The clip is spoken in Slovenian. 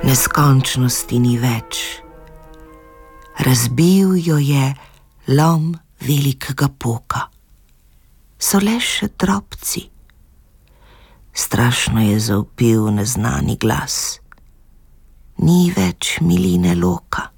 Neskončnosti ni več. Razbil jo je lom velikega poka. So le še drobci. Strašno je zavpil neznani glas. Ni več miline Loka.